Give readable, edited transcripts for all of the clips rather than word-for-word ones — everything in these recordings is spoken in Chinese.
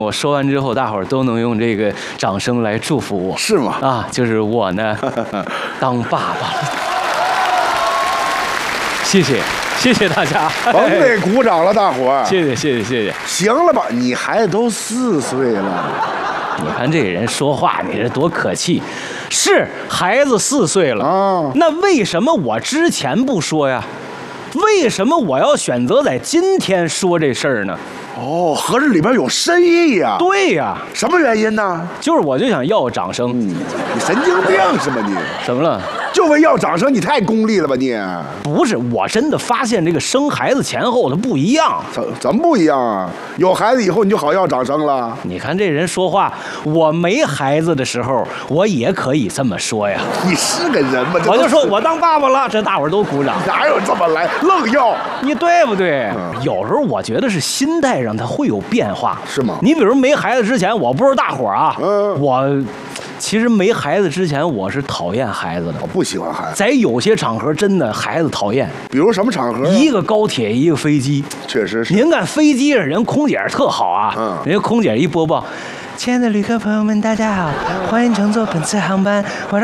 我说完之后，大伙儿都能用这个掌声来祝福我， 是吗？ 啊，就是我呢，当爸爸了。谢谢，谢谢大家， 甭得鼓掌了，大伙儿。 谢谢，谢谢，谢谢。 行了吧？你孩子都4岁了， 你看这个人说话，你这多可气！是孩子4岁了啊， 那为什么我之前不说呀？为什么我要选择在今天说这事儿呢？ 哦，合着里边有深意呀？ 对呀， 什么原因呢？ 就是我就想要掌声。 你神经病是吗你？ 怎么了？ 就为要掌声，你太功利了吧你？ 不是，我真的发现这个生孩子前后它不一样。 怎么不一样啊？有孩子以后你就好要掌声了？ 你看这人说话，我没孩子的时候，我也可以这么说呀。 你是个人吗？ 我就说我当爸爸了，这大伙儿都鼓掌。 哪有这么来愣要？ 你对不对？有时候我觉得是心态上它会有变化， 是吗？ 你比如没孩子之前，我不是大伙儿啊，我其实没孩子之前，我是讨厌孩子的， 我不喜欢孩子。 在有些场合真的孩子讨厌， 比如什么场合？ 一个高铁，一个飞机， 确实是。 您看飞机上人空姐特好啊，人家空姐一播报。亲爱的旅客朋友们，大家好，欢迎乘坐本次航班。行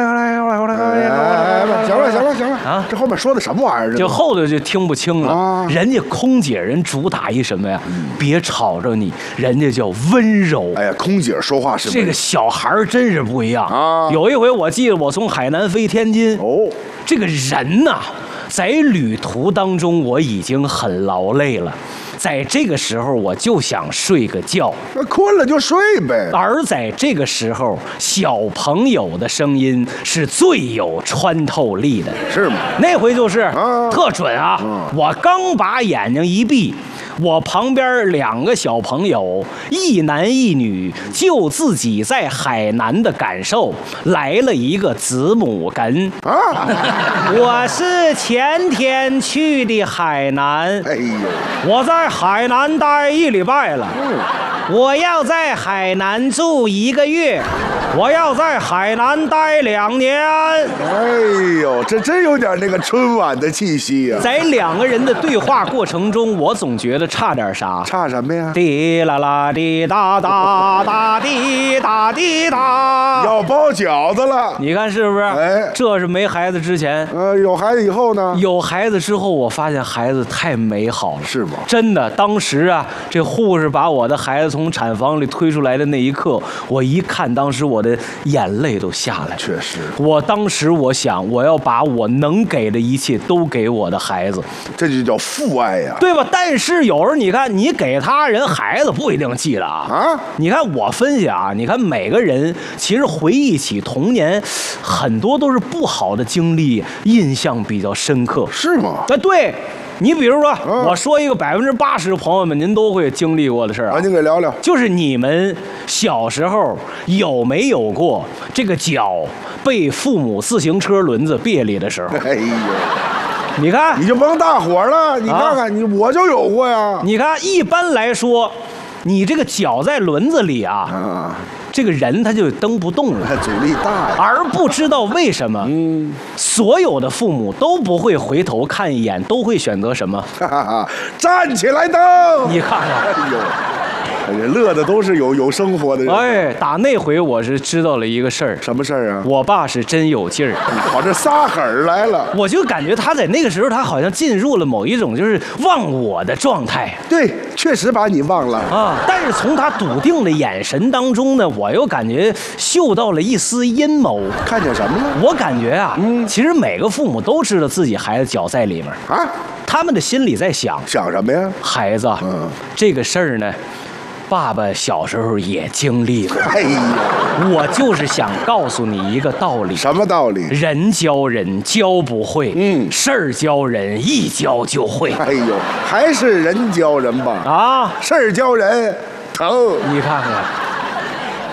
了啊！这后面说的什么玩意儿？ 就后头就听不清了。人家空姐人主打一什么呀？别吵着你，人家叫温柔。 哎呀，空姐说话是这个小孩真是不一样啊！有一回我记得我从海南飞天津，这个人呐，在旅途当中我已经很劳累了。在这个时候，我就想睡个觉。 那困了就睡呗。 而在这个时候，小朋友的声音是最有穿透力的， 是吗？ 那回就是特准啊！我刚把眼睛一闭，我旁边2个小朋友，一男一女，就自己在海南的感受，来了一个子母哏啊！我是前天去的海南， 哎呦， 我在海南待1礼拜了，我要在海南住1个月，我要在海南待2年。 哎呦，这真有点那个春晚的气息呀！ 在2个人的对话过程中，我总觉得差点啥？ 差什么呀？ 滴啦啦滴答答答滴答滴答， 要包饺子了。 你看是不是？哎，这是没孩子之前。 有孩子以后呢？ 有孩子之后，我发现孩子太美好了。 是吗？ 真的，当时啊，这护士把我的孩子从产房里推出来的那一刻，我一看，当时我的眼泪都下来了。 确实， 我当时我想，我要把我能给的一切都给我的孩子， 这就叫父爱呀， 对吧？但是有时候你看，你给他人，孩子不一定记得啊。你看我分析啊，你看每个人其实回忆起童年，很多都是不好的经历，印象比较深刻。 是吗？ 对。你比如说，我说一个80%的朋友们您都会经历过的事儿啊， 您给聊聊。 就是你们小时候有没有过这个脚被父母自行车轮子别离的时候？ 哎呦， 你看， 你就甭大伙了，你看看我就有过呀。 你看，一般来说，你这个脚在轮子里啊。这个人他就蹬不动了， 阻力大呀， 而不知道为什么，所有的父母都不会回头看一眼，都会选择什么？ 站起来蹬！ 你看看， 哎呦，乐的都是有生活的人。 哎，打那回我是知道了一个事儿， 什么事儿啊？ 我爸是真有劲儿， 跑这撒狠儿来了。 我就感觉他在那个时候，他好像进入了某一种就是忘我的状态。 对，确实把你忘了啊。但是从他笃定的眼神当中呢，我又感觉嗅到了一丝阴谋。 看见什么了？ 我感觉啊，其实每个父母都知道自己孩子脚在里面啊，他们的心里在想什么呀？ 孩子，这个事儿呢。爸爸小时候也经历过。 哎呀， 我就是想告诉你一个道理。 什么道理？ 人教人教不会，事儿教人一教就会。 哎呦，还是人教人吧？ 啊， 事儿教人疼。 你看看，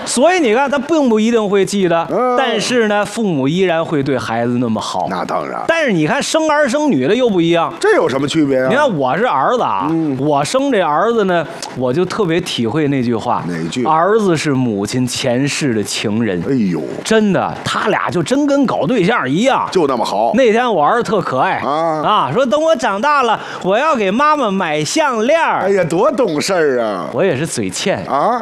所以你看，他并不一定会记得， 嗯但是呢，父母依然会对孩子那么好。 那当然， 但是你看，生儿生女的又不一样。 这有什么区别啊？ 你看我是儿子啊，我生这儿子呢，我就特别体会那句话， 哪句儿子是母亲前世的情人。 哎呦， 真的，他俩就真跟搞对象一样。 就那么好。 那天我儿子特可爱说等我长大了，我要给妈妈买项链。 哎呀，多懂事儿啊！ 我也是嘴欠啊。